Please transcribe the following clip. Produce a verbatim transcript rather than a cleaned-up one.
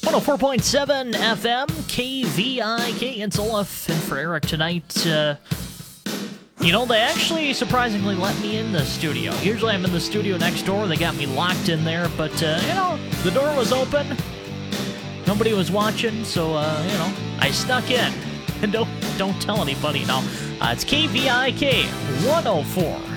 one oh four point seven F M, K V I K. It's Olaf and for Eric tonight. Uh, you know, they actually surprisingly let me in the studio. Usually I'm in the studio next door. They got me locked in there. But, uh, you know, the door was open. Nobody was watching. So, uh, you know, I snuck in. And don't, don't tell anybody now. Uh, it's K V I K one oh four